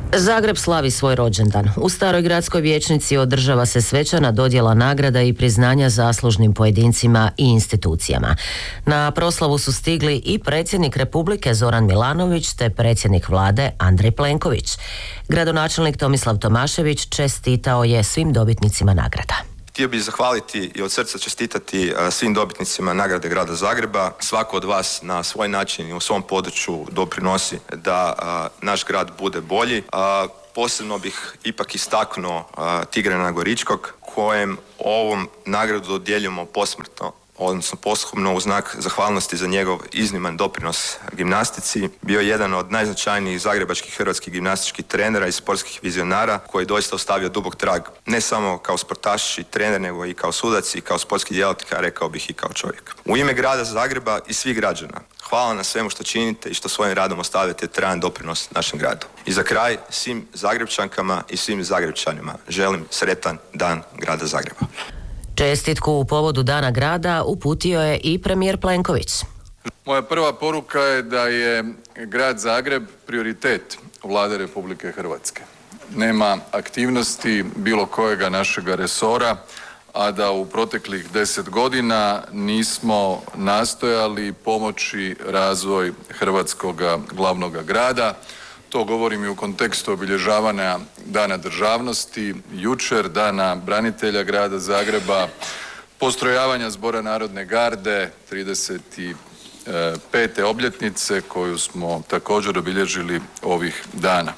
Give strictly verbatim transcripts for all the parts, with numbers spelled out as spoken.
Zagreb slavi svoj rođendan. U Staroj gradskoj vijećnici održava se svečana dodjela nagrada i priznanja zaslužnim pojedincima i institucijama. Na proslavu su stigli i predsjednik Republike Zoran Milanović te predsjednik vlade Andrej Plenković. Gradonačelnik Tomislav Tomašević čestitao je svim dobitnicima nagrada. Htio bih zahvaliti i od srca čestitati svim dobitnicima nagrade Grada Zagreba. Svako od vas na svoj način i u svom području doprinosi da a, naš grad bude bolji. A, posebno bih ipak istaknuo a, Tigrana Goričkog, kojem ovom nagradu dodjeljujemo posmrtno, odnosno posthumno u znak zahvalnosti za njegov izniman doprinos gimnastici. Bio je jedan od najznačajnijih zagrebačkih hrvatskih gimnastičkih trenera i sportskih vizionara koji je doista ostavio dubok trag, ne samo kao sportaš i trener, nego i kao sudac i kao sportski djelatnik, a rekao bih i kao čovjek. U ime Grada Zagreba i svih građana, hvala na svemu što činite i što svojim radom ostavljate trajan doprinos našem gradu. I za kraj, svim Zagrebčankama i svim Zagrebčanima želim sretan dan Grada Zagreba. Čestitku u povodu Dana grada uputio je i premijer Plenković. Moja prva poruka je da je grad Zagreb prioritet Vlade Republike Hrvatske. Nema aktivnosti bilo kojega našega resora, a da u proteklih deset godina nismo nastojali pomoći razvoj hrvatskoga glavnoga grada. To govorim i u kontekstu obilježavanja Dana državnosti, jučer Dana branitelja Grada Zagreba, postrojavanja Zbora narodne garde, trideset pete obljetnice koju smo također obilježili ovih dana.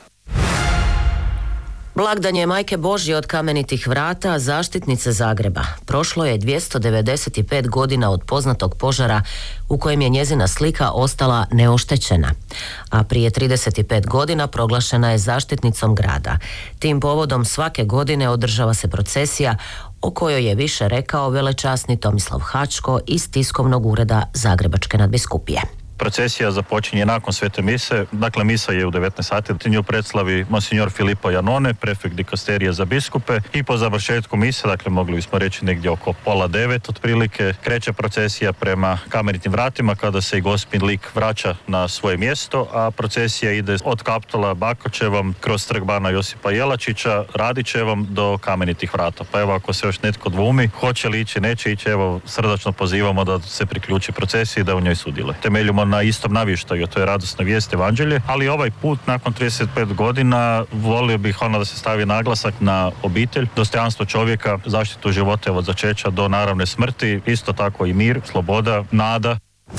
Blagdan je Majke Božje od Kamenitih vrata, zaštitnice Zagreba. Prošlo je dvjesto devedeset pet godina od poznatog požara u kojem je njezina slika ostala neoštećena. A prije trideset pet godina proglašena je zaštitnicom grada. Tim povodom svake godine održava se procesija o kojoj je više rekao velečasni Tomislav Hačko iz tiskovnog ureda Zagrebačke nadbiskupije. Procesija započinje nakon svete mise, dakle misa je u devetnaest sati, nju predslavi monsignor Filippo Janone, prefekt dikasterije za biskupe i po završetku mise, dakle mogli bismo reći negdje oko pola devet otprilike, kreće procesija prema Kamenitim vratima kada se i Gospin lik vraća na svoje mjesto, a procesija ide od Kaptola Bakočevom kroz trg bana Josipa Jelačića, Radićevom do Kamenitih vrata. Pa evo ako se još netko dvumi, hoće li ići, neće ići, evo srdačno pozivamo da se priključi procesiji i da u njoj sudjeluje. Temeljimo na istom navještaju, to je radosna vijest Evanđelje, ali ovaj put nakon trideset pet godina volio bih ono da se stavi naglasak na obitelj, dostojanstvo čovjeka, zaštitu života od začeća do naravne smrti, isto tako i mir, sloboda, nada.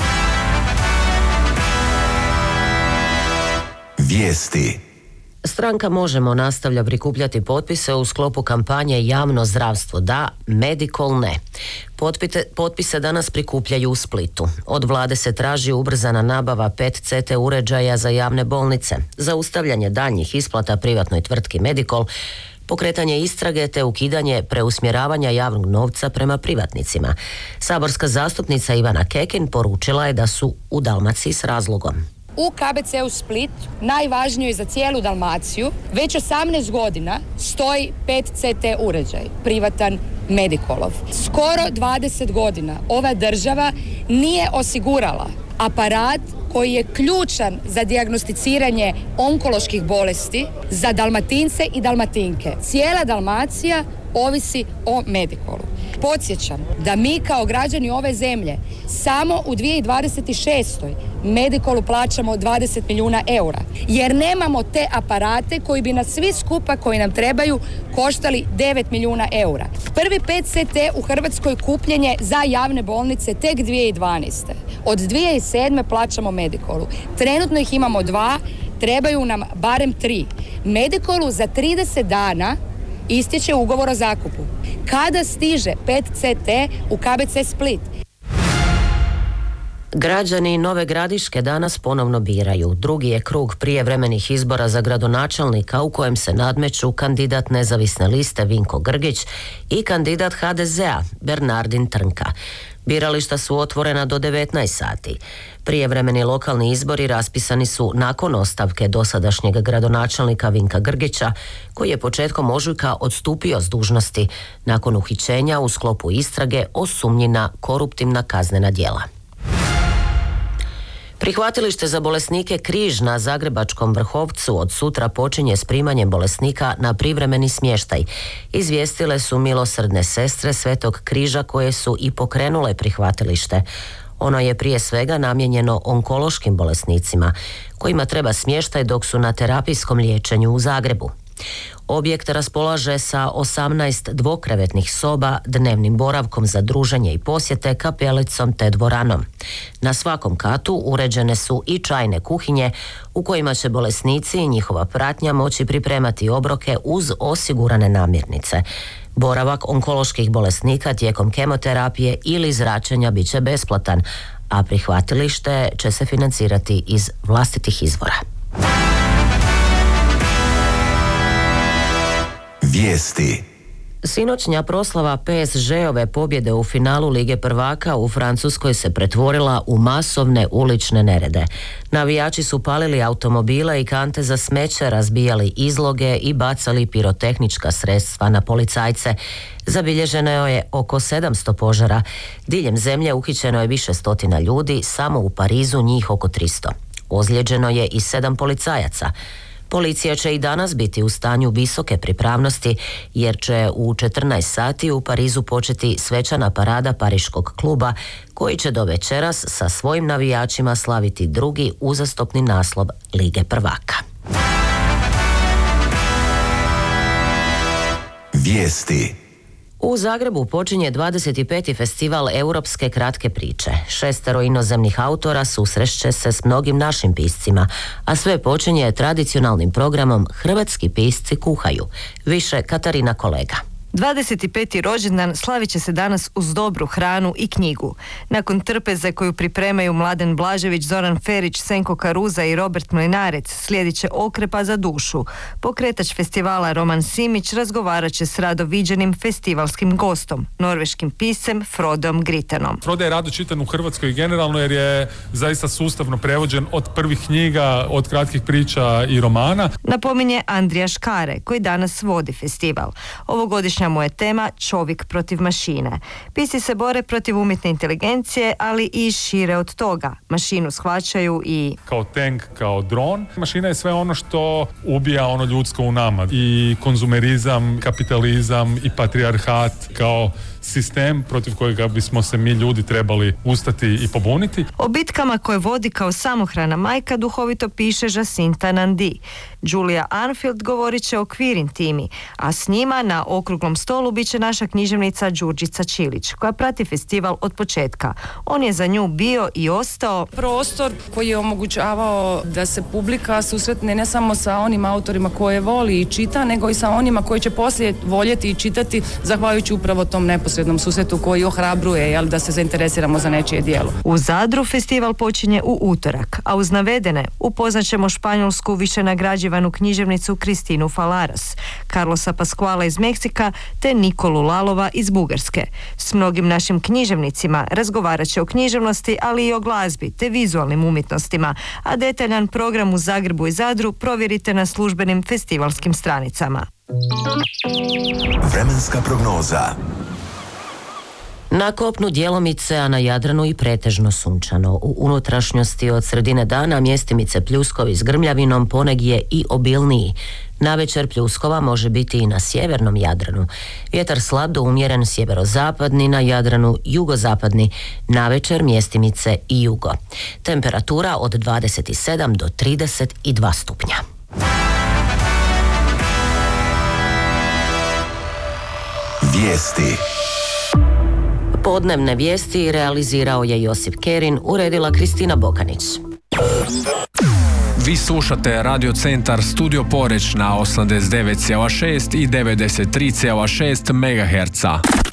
Vijesti. Stranka Možemo nastavlja prikupljati potpise u sklopu kampanje Javno zdravstvo da, Medikol ne. Potpite, potpise danas prikupljaju u Splitu. Od vlade se traži ubrzana nabava pet C T uređaja za javne bolnice, zaustavljanje daljnjih isplata privatnoj tvrtki Medikol, pokretanje istrage te ukidanje preusmjeravanja javnog novca prema privatnicima. Saborska zastupnica Ivana Kekin poručila je da su u Dalmaciji s razlogom. U K B C-u Split, najvažnijoj za cijelu Dalmaciju, već osamnaest godina stoji pet C T uređaj, privatan Medikolov. Skoro dvadeset godina ova država nije osigurala aparat koji je ključan za dijagnosticiranje onkoloških bolesti za Dalmatince i Dalmatinke. Cijela Dalmacija ovisi o Medikolu. Podsjećam da mi kao građani ove zemlje samo u dvije tisuće dvadeset šestoj Medikolu plaćamo dvadeset milijuna eura, jer nemamo te aparate koji bi nas svi skupa koji nam trebaju koštali devet milijuna eura. Prvi pet C T u Hrvatskoj kupljen je za javne bolnice tek dvije tisuće dvanaeste. Od dvije tisuće sedme plaćamo Medikolu. Trenutno ih imamo dva, trebaju nam barem tri. Medikolu za trideset dana istječe ugovor o zakupu. Kada stiže pet C T u K B C Split? Građani Nove Gradiške danas ponovno biraju. Drugi je krug prijevremenih izbora za gradonačelnika u kojem se nadmeću kandidat nezavisne liste Vinko Grgić i kandidat H D Z-a Bernardin Trnka. Birališta su otvorena do devetnaest sati. Prijevremeni lokalni izbori raspisani su nakon ostavke dosadašnjeg gradonačelnika Vinka Grgića, koji je početkom ožujka odstupio s dužnosti nakon uhićenja u sklopu istrage o sumnji na koruptivna kaznena djela. Prihvatilište za bolesnike Križ na Zagrebačkom Vrhovcu od sutra počinje s primanjem bolesnika na privremeni smještaj. Izvijestile su milosrdne sestre Svetog Križa koje su i pokrenule prihvatilište. Ono je prije svega namijenjeno onkološkim bolesnicima kojima treba smještaj dok su na terapijskom liječenju u Zagrebu. Objekt raspolaže sa osamnaest dvokrevetnih soba, dnevnim boravkom za druženje i posjete, kapelicom te dvoranom. Na svakom katu uređene su i čajne kuhinje u kojima će bolesnici i njihova pratnja moći pripremati obroke uz osigurane namirnice. Boravak onkoloških bolesnika tijekom kemoterapije ili zračenja bit će besplatan, a prihvatilište će se financirati iz vlastitih izvora. Vijesti. Sinoćnja proslava P S G-ove pobjede u finalu Lige prvaka u Francuskoj se pretvorila u masovne ulične nerede. Navijači su palili automobile i kante za smeće, razbijali izloge i bacali pirotehnička sredstva na policajce. Zabilježeno je oko sedamsto požara. Diljem zemlje uhićeno je više stotina ljudi, samo u Parizu njih oko tristo. Ozlijeđeno je i sedam policajaca. Policija će i danas biti u stanju visoke pripravnosti jer će u četrnaest sati u Parizu početi svečana parada Pariškog kluba koji će do večeras sa svojim navijačima slaviti drugi uzastopni naslov Lige prvaka. Vijesti. U Zagrebu počinje dvadeset peti festival europske kratke priče. Šestero inozemnih autora susreće se s mnogim našim piscima, a sve počinje tradicionalnim programom Hrvatski pisci kuhaju. Više Katarina Kolega. dvadeset peti rođendan slavit će se danas uz dobru hranu i knjigu. Nakon trpeze koju pripremaju Mladen Blažević, Zoran Ferić, Senko Karuza i Robert Mlinarec, slijedit će okrepa za dušu. Pokretač festivala Roman Simić razgovarat će s rado viđenim festivalskim gostom, norveškim piscem Frodom Gritenom. Frodo je rado čitan u Hrvatskoj generalno jer je zaista sustavno prevođen od prvih knjiga, od kratkih priča i romana. Napominje Andrija Škare, koji danas vodi festival. Ovogodišnja mu je tema čovjek protiv mašine. Pisci se bore protiv umjetne inteligencije, ali i šire od toga. Mašinu shvaćaju i kao tank, kao dron. Mašina je sve ono što ubija ono ljudsko u nama. I konzumerizam, kapitalizam i patrijarhat kao sistem protiv kojega bismo se mi ljudi trebali ustati i pobuniti. O bitkama koje vodi kao samohrana majka duhovito piše Jacinta Nandi. Julia Arnfield govorit će o Queer Intimi, a s njima na okruglom stolu bit će naša književnica Đurđica Čilić, koja prati festival od početka. On je za nju bio i ostao prostor koji je omogućavao da se publika susretne ne samo sa onim autorima koje voli i čita, nego i sa onima koji će poslije voljeti i čitati, zahvaljujući upravo tom neposrednom susretu koji ohrabruje, jel, da se zainteresiramo za nečije djelo. U Zadru festival počinje u utorak, a uz navedene upoznaćemo španjolsku višenagrađivanu književnicu Kristinu Falaras, Carlosa Pasquala iz Meksika te Nikolu Lalova iz Bugarske. S mnogim našim književnicima razgovarat će o književnosti, ali i o glazbi te vizualnim umjetnostima, a detaljan program u Zagrebu i Zadru provjerite na službenim festivalskim stranicama. Vremenska prognoza. Na kopnu djelomice, a na Jadranu i pretežno sunčano. U unutrašnjosti od sredine dana mjestimice pljuskovi s grmljavinom, ponegdje i obilniji. Navečer pljuskova može biti i na sjevernom Jadranu. Vjetar slab do umjeren sjeverozapadni, na Jadranu jugozapadni. Navečer mjestimice i jugo. Temperatura od dvadeset sedam do trideset dva stupnja. Vijesti. Podnevne vijesti realizirao je Josip Kerin, uredila Kristina Bokanić. Vi slušate Radio Centar Studio Poreć na osamdeset devet zarez šest i devedeset tri zarez šest megaherca.